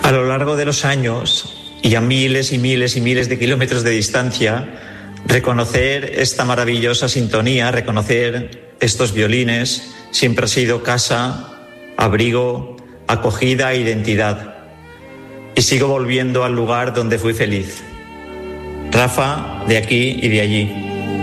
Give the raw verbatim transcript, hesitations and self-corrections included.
A lo largo de los años y a miles y miles y miles de kilómetros de distancia, reconocer esta maravillosa sintonía, reconocer estos violines, siempre ha sido casa, abrigo, acogida e identidad. Y sigo volviendo al lugar donde fui feliz. Rafa, de aquí y de allí.